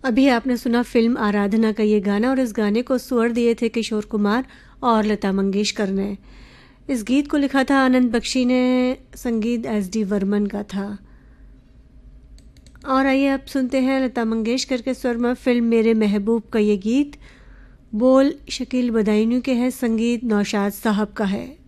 अभी आपने सुना फिल्म आराधना का ये गाना, और इस गाने को स्वर दिए थे किशोर कुमार और लता मंगेशकर ने। इस गीत को लिखा था आनंद बख्शी ने, संगीत एस.डी. वर्मन का था। और आइए अब सुनते हैं लता मंगेशकर के स्वर में फिल्म मेरे महबूब का ये गीत। बोल शकील बदायूं के हैं, संगीत नौशाद साहब का है।